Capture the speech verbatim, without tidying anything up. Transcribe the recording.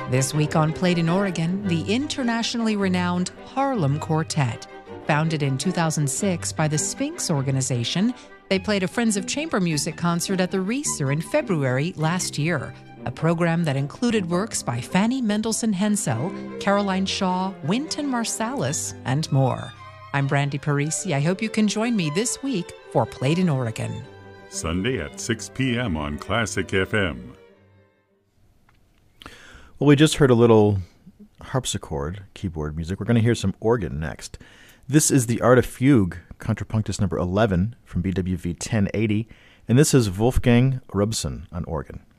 This week on Played in Oregon, the internationally renowned Harlem Quartet. Founded in two thousand six by the Sphinx Organization, they played a Friends of Chamber Music concert at the Reeser in February last year, a program that included works by Fanny Mendelssohn Hensel, Caroline Shaw, Wynton Marsalis, and more. I'm Brandy Parisi. I hope you can join me this week for Played in Oregon. Sunday at six p.m. on Classic F M. Well, we just heard a little harpsichord keyboard music. We're going to hear some organ next. This is the Art of Fugue, Contrapunctus number eleven from B W V ten eighty, and this is Wolfgang Robson on organ.